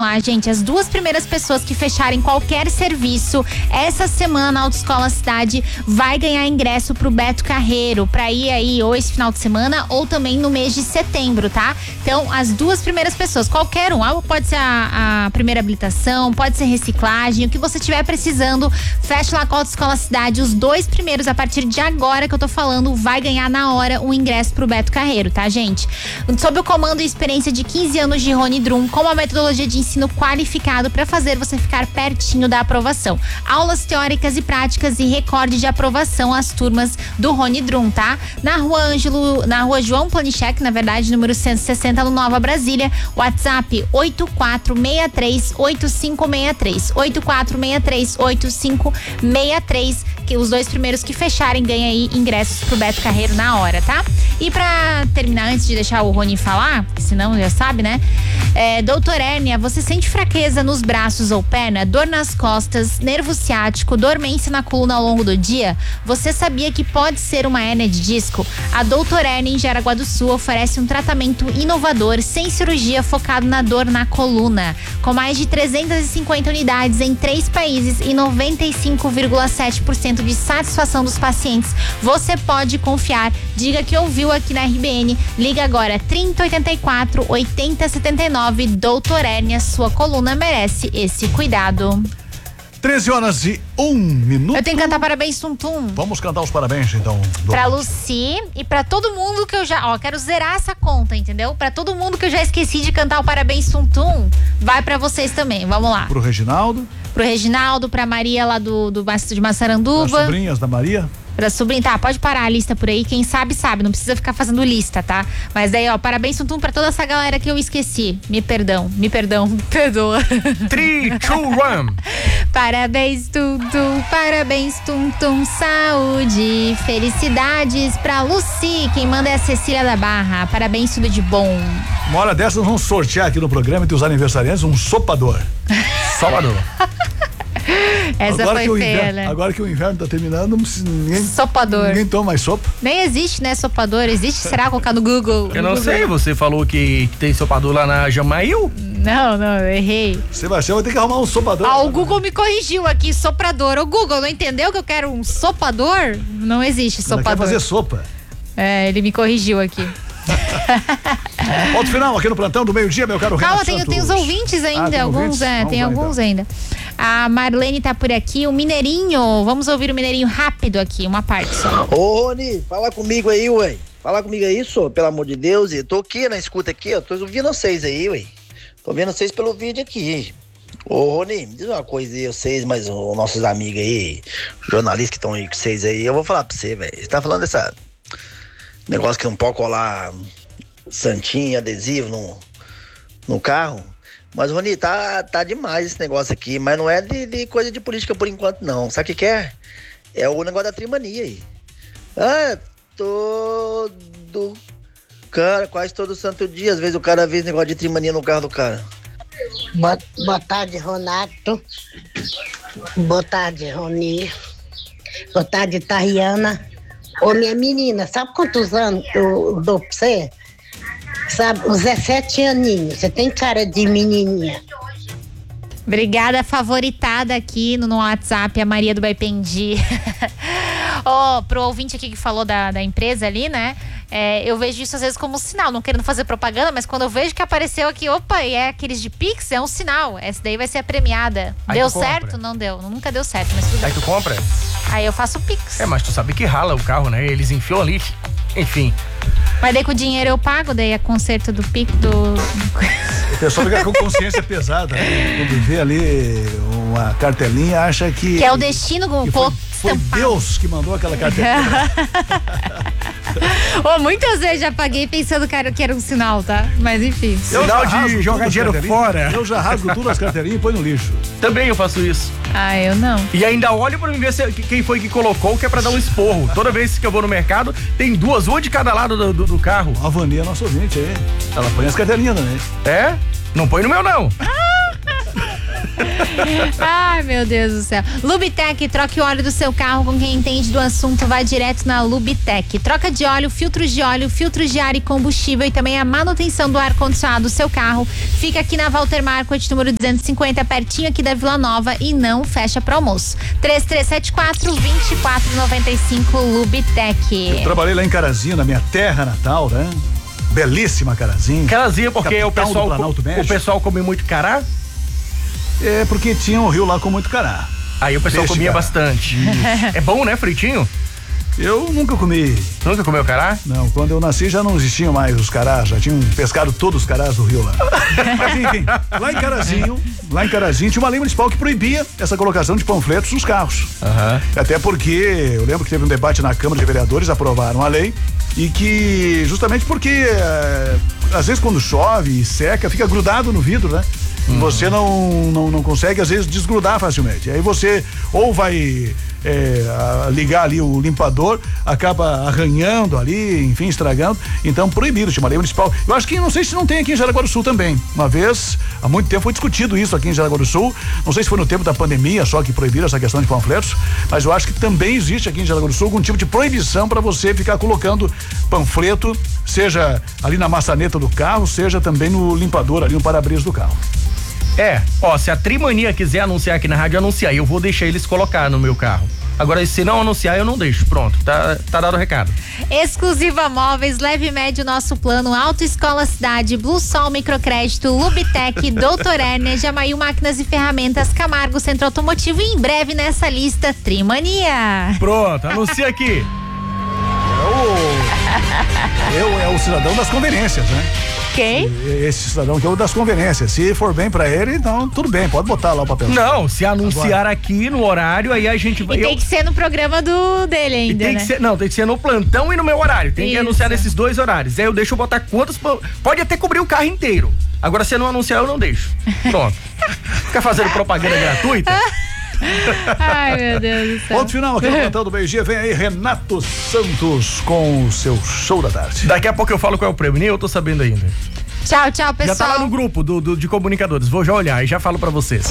lá, gente. As 2 primeiras pessoas que fecharem qualquer serviço essa semana, a Autoescola Cidade vai ganhar ingresso pro Beto Carreiro, pra ir aí ou esse final de semana ou também no mês de setembro, tá? Então, as 2 primeiras pessoas, qualquer um, pode ser a primeira habilitação, pode ser reciclagem, o que você estiver precisando, fecha lá com a Autoescola Cidade. Os 2 primeiros, a partir de agora que eu tô falando, vai ganhar na hora um ingresso pro Beto Carreiro, tá, gente? Sob o comando e experiência de 15 anos de Rony Drum, com uma metodologia de ensino qualificado para fazer você ficar pertinho da aprovação. Aulas teóricas e práticas e recorde de aprovação às turmas do Rony Drum, tá? Na rua João Planichek, na verdade, número 160, no Nova Brasília. WhatsApp 8463-8563. 8463-8563. Que os 2 primeiros que fecharem ganham aí ingressos pro Beto Carreiro na hora, tá? E pra terminar, antes de deixar o Rony falar, senão já sabe, né? Doutor Hérnia, você sente fraqueza nos braços ou perna, dor nas costas, nervo ciático, dormência na coluna ao longo do dia? Você sabia que pode ser uma hérnia de disco? A Doutor Hérnia em Jaraguá do Sul oferece um tratamento inovador, sem cirurgia, focado na dor na coluna. Com mais de 350 unidades em 3 países e 95,7% de satisfação dos pacientes, você pode confiar. Diga que ouviu aqui na RBN. Liga agora 3084-8079. Doutor Hérnia, sua coluna merece esse cuidado. 13h01. Eu tenho que cantar parabéns, Tum Tum. Vamos cantar os parabéns, então. Pra Lucy e pra todo mundo que eu já... quero zerar essa conta, entendeu? Pra todo mundo que eu já esqueci de cantar o parabéns, Tum Tum, vai pra vocês também. Vamos lá. Pro Reginaldo, pra Maria lá de Massaranduba. As sobrinhas da Maria. Pra sobrinha, tá, pode parar a lista por aí, quem sabe, não precisa ficar fazendo lista, tá? Mas daí, parabéns, Tum Tum, pra toda essa galera que eu esqueci. Me perdoa. 3, 2, 1. Parabéns, Tum Tum, parabéns, Tum Tum, saúde, felicidades pra Lucy, quem manda é a Cecília da Barra, parabéns, tudo de bom. Uma hora dessa nós vamos sortear aqui no programa entre os aniversariantes um sopador. Essa agora foi feia, né? Agora que o inverno tá terminando, não precisa sopador. Ninguém toma mais sopa. Nem existe, né, sopador? Existe? Será? Colocar no Google. Eu não sei, você falou que tem sopador lá na Jamail? Não, eu errei. Sebastião vai ter que arrumar um sopador. O Google me corrigiu aqui, soprador. O Google não entendeu que eu quero um sopador? Não existe sopador. Quer fazer sopa. Ele me corrigiu aqui. Ponto final aqui no plantão do meio-dia, meu caro Renato Santos. Tem os ouvintes ainda, alguns, tem alguns ainda. A Marlene tá por aqui, o Mineirinho, vamos ouvir o Mineirinho rápido aqui, uma parte só. Ô, Rony, fala comigo aí, ué. Fala comigo aí, só, pelo amor de Deus. Eu tô aqui na escuta aqui, eu tô ouvindo vocês aí, ué. Tô vendo vocês pelo vídeo aqui. Ô, Rony, me diz uma coisa aí, vocês, mas os nossos amigos aí, jornalistas que estão aí com vocês aí, eu vou falar pra você, velho. Você tá falando dessa negócio que não pode colar santinho, adesivo no carro. Mas, Rony, tá demais esse negócio aqui, mas não é de coisa de política por enquanto, não. Sabe o que é? É o negócio da trimania aí. Cara, quase todo santo dia, às vezes o cara vê esse negócio de trimania no carro do cara. Boa tarde, Ronato. Boa tarde, Rony. Boa tarde, Tariana. Ô, minha menina, sabe quantos anos eu dou pra você? Sabe, os 17 aninhos. Você tem cara de menininha. Obrigada, favoritada aqui no WhatsApp, a Maria do Baipendi. Pro ouvinte aqui que falou da empresa ali, né? Eu vejo isso às vezes como um sinal, não querendo fazer propaganda, mas quando eu vejo que apareceu aqui, e é aqueles de Pix, é um sinal. Essa daí vai ser a premiada. Aí deu certo? Não deu. Nunca deu certo, mas tudo bem. Aí tu compra? Aí eu faço Pix. Mas tu sabe que rala o carro, né? Eles enfiam ali, enfim. Mas daí com o dinheiro eu pago, daí é conserto do Pix do... O pessoal fica com consciência pesada, né? Quando vê ali uma cartelinha, acha que é o destino foi Deus que mandou aquela cartelinha. Muitas vezes já paguei pensando que era um sinal, tá? Mas enfim. Sinal de jogar dinheiro fora. Eu já rasgo tudo as carteirinhas e põe no lixo. Também eu faço isso. Eu não. E ainda olho pra mim ver quem foi que colocou, que é pra dar um esporro. Toda vez que eu vou no mercado, tem 2, uma de cada lado do carro. A Vania é nossa ouvinte aí. Ela põe as carteirinhas também. É? Não põe no meu, não. Ai, meu Deus do céu. Lubitec, troque o óleo do seu carro com quem entende do assunto, vai direto na Lubitec. Troca de óleo, filtros de ar e combustível e também a manutenção do ar-condicionado do seu carro. Fica aqui na Walter Marquardt, número 250, pertinho aqui da Vila Nova e não fecha para almoço. 3374-2495 Lubitec. Eu trabalhei lá em Carazinho, na minha terra natal, né? Belíssima Carazinho. Carazinho, porque o Capital pessoal come muito cará? É porque tinha um rio lá com muito cará. Aí o pessoal Peixe comia cará. bastante. É bom, né, fritinho? Eu nunca comi. Nunca comeu cará? Não, quando eu nasci já não existiam mais os carás, já tinham pescado todos os carás do rio lá. Mas enfim, lá em Carazinho tinha uma lei municipal que proibia essa colocação de panfletos nos carros. Até porque eu lembro que teve um debate na Câmara de Vereadores, aprovaram a lei e que justamente porque às vezes quando chove e seca fica grudado no vidro, né? Você não consegue às vezes desgrudar facilmente. Aí você ou vai ligar ali o limpador, acaba arranhando ali, enfim, estragando. Então proibido, tinha uma lei municipal. Eu acho que não sei se não tem aqui em Jaraguá do Sul também. Uma vez, há muito tempo foi discutido isso aqui em Jaraguá do Sul. Não sei se foi no tempo da pandemia só que proibiram essa questão de panfletos, mas eu acho que também existe aqui em Jaraguá do Sul algum tipo de proibição para você ficar colocando panfleto, seja ali na maçaneta do carro, seja também no limpador ali no para-brisa do carro. Se a Trimania quiser anunciar aqui na rádio, anunciar, eu vou deixar eles colocar no meu carro. Agora, se não anunciar, eu não deixo. Pronto, tá dado o recado. Exclusiva Móveis, leve e médio nosso plano, Autoescola Cidade, Blue Sol Microcrédito, Lubitec, Doutor Herner, Jamail Máquinas e Ferramentas, Camargo Centro Automotivo e em breve nessa lista, Trimania. Pronto, anuncia aqui. É o cidadão das conveniências, né? Quem? Esse cidadão que é o das conveniências. Se for bem pra ele, então tudo bem, pode botar lá o papel. Não, se anunciar aqui no horário, aí a gente vai. E tem que ser no programa dele ainda, tem né? que ser, não, tem que ser no plantão e no meu horário. Tem que Isso. anunciar nesses dois horários. Aí eu deixo botar quantos. Pode até cobrir o carro inteiro. Agora, se não anunciar, eu não deixo. Pronto. Fica fazendo propaganda gratuita. Ai, meu Deus do céu. Ponto final aqui no Plantão do Meio-Dia. Vem aí Renato Santos com o seu show da tarde. Daqui a pouco eu falo qual é o prêmio, nem eu tô sabendo ainda. Tchau, pessoal. Já tá lá no grupo de comunicadores. Vou já olhar e já falo pra vocês.